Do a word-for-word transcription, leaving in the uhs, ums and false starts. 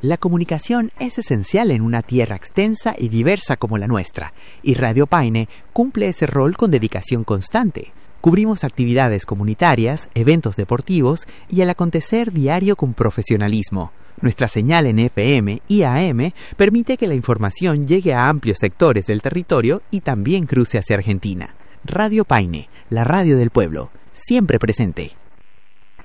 La comunicación es esencial en una tierra extensa y diversa como la nuestra, y Radio Paine cumple ese rol con dedicación constante. Cubrimos actividades comunitarias, eventos deportivos y el acontecer diario con profesionalismo. Nuestra señal en F M y A M permite que la información llegue a amplios sectores del territorio y también cruce hacia Argentina. Radio Paine, la radio del pueblo, siempre presente.